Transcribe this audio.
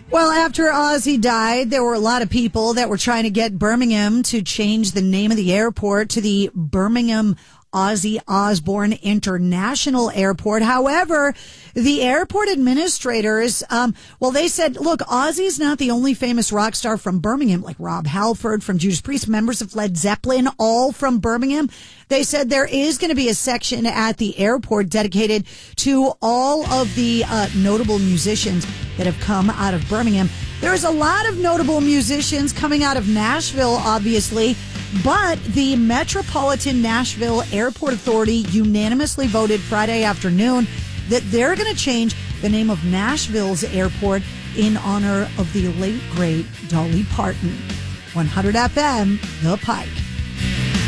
Well, after Ozzy died, there were a lot of people that were trying to get Birmingham to change the name of the airport to the Birmingham Ozzy Osbourne International Airport. However, the airport administrators, they said, look, Ozzy's not the only famous rock star from Birmingham, like Rob Halford from Judas Priest, members of Led Zeppelin, all from Birmingham. They said there is going to be a section at the airport dedicated to all of the notable musicians that have come out of Birmingham. There's a lot of notable musicians coming out of Nashville, obviously, but the Metropolitan Nashville Airport Authority unanimously voted Friday afternoon that they're going to change the name of Nashville's airport in honor of the late, great Dolly Parton. 100 FM, The Pike.